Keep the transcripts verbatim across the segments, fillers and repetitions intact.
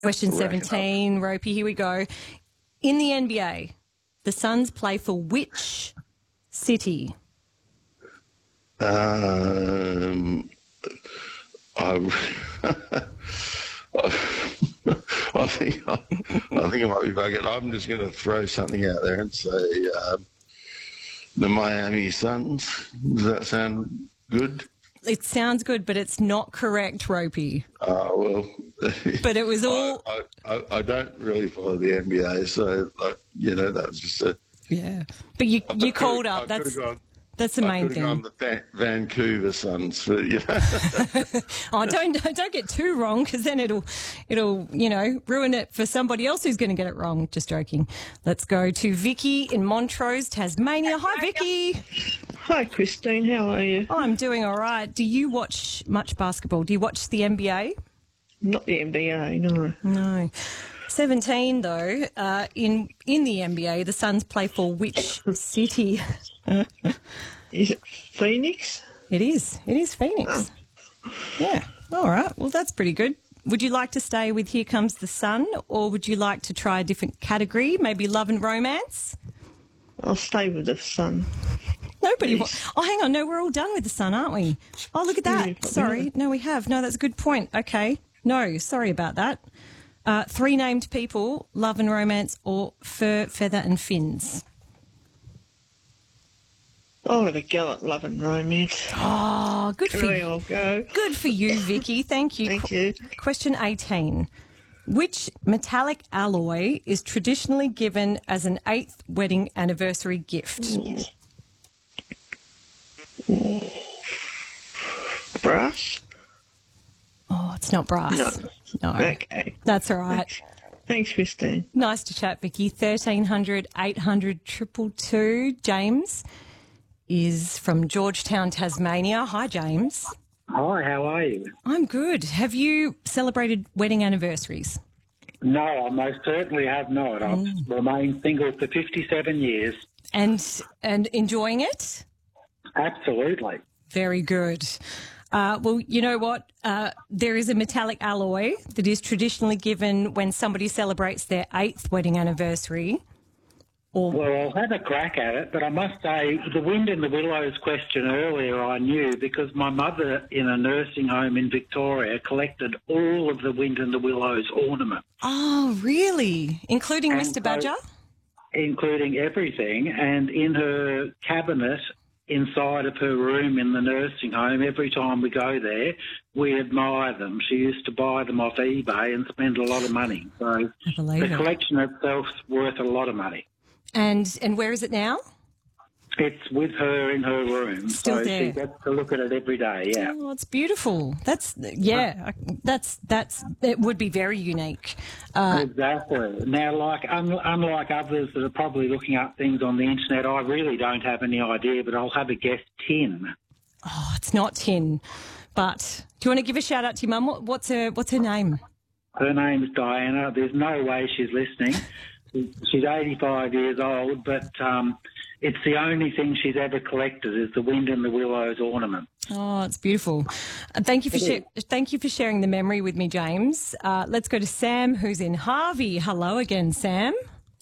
Question seventeen, Ropey, here we go. In the N B A, the Suns play for which city? Um, I, I think I, I think it might be bugging. I'm just going to throw something out there and say um, the Miami Suns. Does that sound good? It sounds good, but it's not correct, Ropey. Uh, well, but it was all. I, I, I don't really follow the N B A, so like, you know that's just a. Yeah, but you you I called I up. That's gone, that's the I main could thing. have gone the Va- Vancouver Suns, for, you know. oh, don't don't get too wrong, because then it'll it'll you know ruin it for somebody else who's going to get it wrong. Just joking. Let's go to Vicky in Montrose, Tasmania. Hi, Vicky. Hi, Christine. How are you? I'm doing all right. Do you watch much basketball? Do you watch the N B A? Not the N B A, no. No. seventeen, though, uh, in in the N B A, the Suns play for which city? Is it Phoenix? It is. It is Phoenix. Oh. Yeah. All right. Well, that's pretty good. Would you like to stay with Here Comes the Sun, or would you like to try a different category, maybe love and romance? I'll stay with the Sun. Nobody. Wa- oh, hang on. No, we're all done with the Sun, aren't we? Oh, look at that. Yeah, sorry. No, we have. No, that's a good point. Okay. No, sorry about that. Uh, three named people, love and romance, or fur, feather and fins. I'll have a go at love and romance. Oh, good for you. I'll go. Good for you, Vicky. Thank you. Thank you. Question eighteen. Which metallic alloy is traditionally given as an eighth wedding anniversary gift? Brass? Oh, it's not brass. No. No. Okay. That's all right. Thanks, Christine. Nice to chat, Vicky. thirteen hundred, eight hundred, two two two. James is from Georgetown, Tasmania. Hi, James. Hi, how are you? I'm good. Have you celebrated wedding anniversaries? No, I most certainly have not. I've Mm. remained single for fifty-seven years. And and enjoying it? Absolutely. Very good. Uh, well, you know what? Uh, there is a metallic alloy that is traditionally given when somebody celebrates their eighth wedding anniversary. Or Well, I'll have a crack at it, but I must say the wind in the willows question earlier I knew because my mother in a nursing home in Victoria collected all of the wind in the willows ornaments. Oh, really? Including And Mister so- Badger? Including everything, and in her cabinet inside of her room in the nursing home, every time we go there, we admire them. She used to buy them off eBay and spend a lot of money. So I believe the it. collection itself's worth a lot of money. And and where is it now? It's with her in her room. Still so there. she gets to look at it every day, yeah. Oh, it's beautiful. That's yeah. That's that's it would be very unique. Uh, Exactly. Now, like un- unlike others that are probably looking up things on the internet, I really don't have any idea, but I'll have a guess tin. oh, it's not tin. But do you want to give a shout out to your mum? What, what's her What's her name? Her name's Diana. There's no way she's listening. She's eighty-five years old, but um, it's the only thing she's ever collected is the wind in the willows ornament. Oh, it's beautiful. Uh, thank you for It sh- thank you for sharing the memory with me, James. Uh, let's go to Sam, who's in Harvey. Hello again, Sam.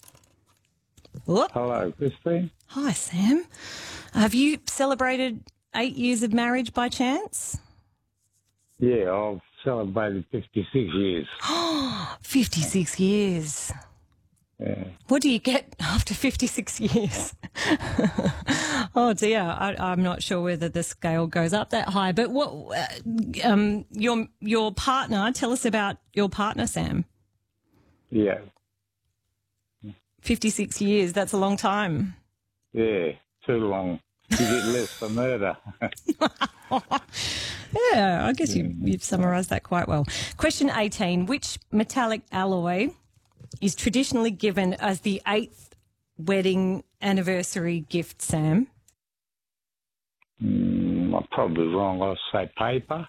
Whoop. Hello, Christine. Hi, Sam. Have you celebrated eight years of marriage by chance? Yeah, I've celebrated fifty-six years. fifty-six years. Yeah. What do you get after fifty-six years? oh dear, I, I'm not sure whether the scale goes up that high. But what, uh, um, your your partner? Tell us about your partner, Sam. Yeah, fifty-six years. That's a long time. yeah, too long. You get less for murder. Yeah, I guess you, you've summarised that quite well. Question eighteen: which metallic alloy is traditionally given as the eighth wedding anniversary gift, Sam? Mm, I'm probably wrong. I'll say paper.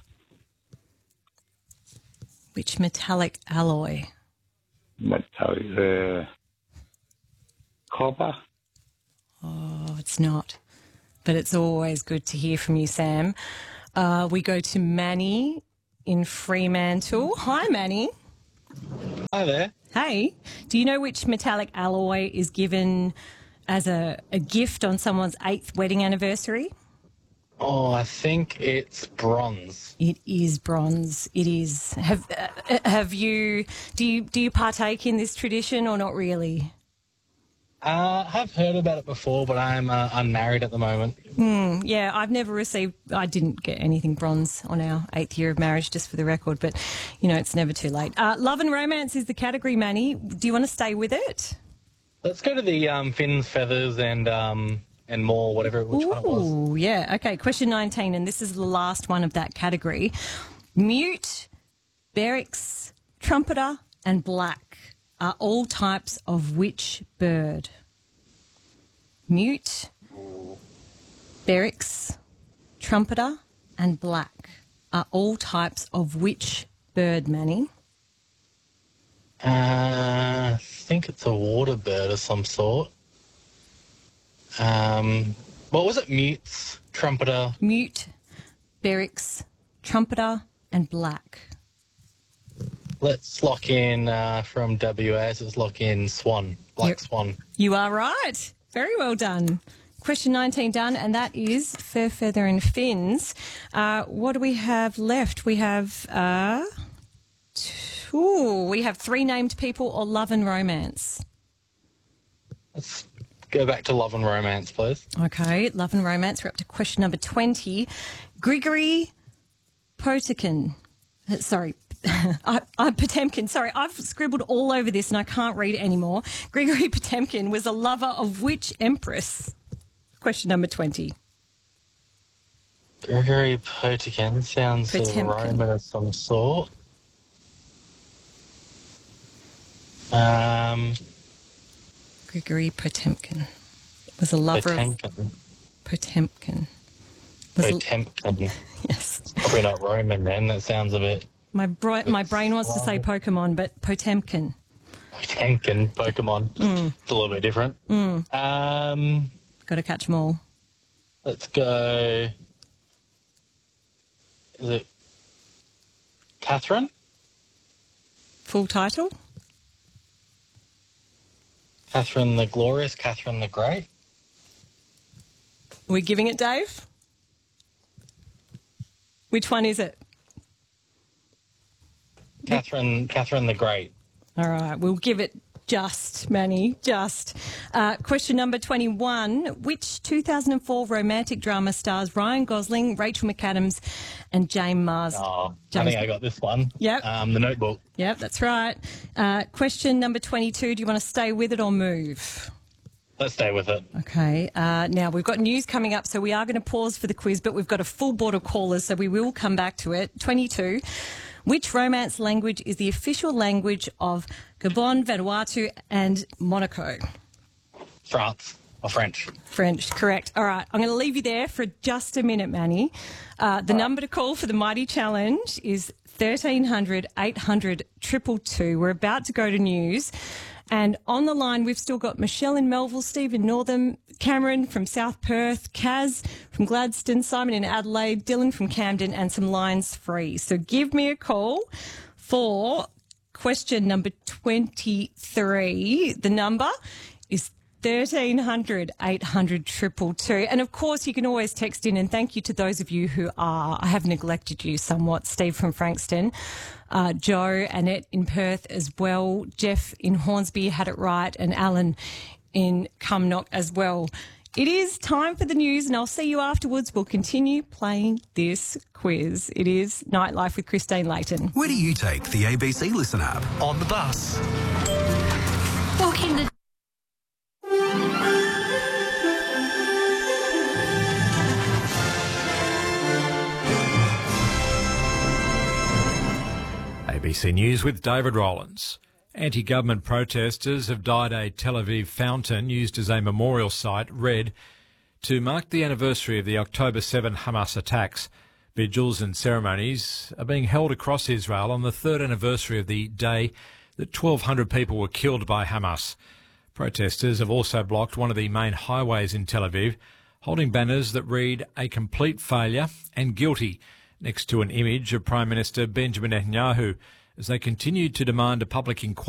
Which metallic alloy? What, uh, copper? Oh, it's not. But it's always good to hear from you, Sam. Uh, we go to Manny in Fremantle. Hi, Manny. Hi there. Hey, do you know which metallic alloy is given as a, a gift on someone's eighth wedding anniversary? Oh, I think it's bronze. It is bronze. It is. Have uh, have you? Do you do you partake in this tradition or not really? Uh, I've heard about it before, but I'm uh, unmarried at the moment. Mm, yeah, I've never received. I didn't get anything bronze on our eighth year of marriage, just for the record. But you know, it's never too late. Uh, love and romance is the category, Manny. Do you want to stay with it? Let's go to the um, fins, feathers, and um, and more, whatever which one it was. Ooh, yeah. Okay, question nineteen, and this is the last one of that category. Mute, barracks, trumpeter, and black are all types of which bird? Mute, barracks, trumpeter, and black are all types of which bird, Manny? Uh, I think it's a water bird of some sort. Um, what was it? Mutes, trumpeter. Mute, barracks, trumpeter, and black. Let's lock in uh, from W A. So let's lock in swan, black Yep. swan. You are right. Very well done. Question nineteen done, and that is fur, feather, and fins. Uh, what do we have left? We have uh, two. We have three named people or love and romance. Let's go back to love and romance, please. Okay, love and romance. We're up to question number twenty. Grigory Potemkin. Uh, Sorry. I, I, Potemkin, sorry, I've scribbled all over this and I can't read it anymore. Grigory Potemkin was a lover of which empress? Question number twenty. Gregory Potemkin sounds Potemkin. a Roman of some sort. Um, Grigory Potemkin was a lover of Potemkin. Potemkin. Was a- Potemkin. yes. Probably not Roman then. That sounds a bit My, bri- my brain wants to say Pokemon, but Potemkin. Potemkin Pokemon. It's a little bit different. Um, Got to catch them all. let's go. Is it Catherine? Full title? Catherine the Glorious, Catherine the Great. Are we giving it, Dave? Which one is it? Catherine, Catherine the Great. All right, we'll give it just, Manny, just. Uh, question number twenty-one. Which two thousand four romantic drama stars Ryan Gosling, Rachel McAdams and James Marsden? Oh, I James- think I got this one. Yep. Um, the Notebook. Yep, that's right. Uh, question number twenty-two. Do you want to stay with it or move? Let's stay with it. Okay. Uh, now, we've got news coming up, so we are going to pause for the quiz, but we've got a full board of callers, so we will come back to it. twenty-two. Which romance language is the official language of Gabon, Vanuatu and Monaco? France or French. French, correct. All right, I'm going to leave you there for just a minute, Manny. Uh, the number to call for the Mighty Challenge is thirteen hundred, eight hundred, two two two. We're about to go to news. And on the line, we've still got Michelle in Melville, Steve in Northam, Cameron from South Perth, Kaz from Gladstone, Simon in Adelaide, Dylan from Camden, and some lines free. So give me a call for question number twenty-three. The number is thirteen hundred, eight hundred, two two two. And of course, you can always text in, and thank you to those of you who are, I have neglected you somewhat, Steve from Frankston, uh, Joe, Annette in Perth as well, Jeff in Hornsby had it right, and Alan in Cumnock as well. It is time for the news, and I'll see you afterwards. We'll continue playing this quiz. It is Nightlife with Christine Layton. Where do you take the A B C Listen app? On the bus. Walking the A B C News with David Rollins. Anti-government protesters have dyed a Tel Aviv fountain used as a memorial site red to mark the anniversary of the October seventh Hamas attacks. Vigils and ceremonies are being held across Israel on the third anniversary of the day that twelve hundred people were killed by Hamas. Protesters have also blocked one of the main highways in Tel Aviv, holding banners that read "A complete failure" and "guilty" next to an image of Prime Minister Benjamin Netanyahu as they continued to demand a public inquiry